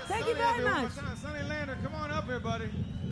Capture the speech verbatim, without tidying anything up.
Thank you very much. Sonny Lander, come on up here, buddy.